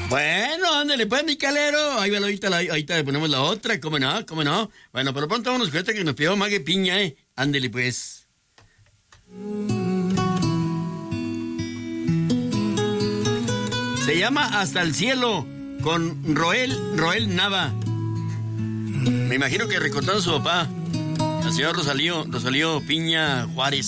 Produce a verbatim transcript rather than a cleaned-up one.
Bueno, ándale pues, mi calero. Ahí va, ahorita, la- ahorita le ponemos la otra, ¿cómo no? ¿Cómo no? Bueno, por lo pronto vámonos con esta que nos pidió Mague Piña, ¿eh? Ándale pues. Se llama Hasta el Cielo, con Roel, Roel Nava. Me imagino que recordando a su papá, al señor Rosalío, Rosalío Piña Juárez.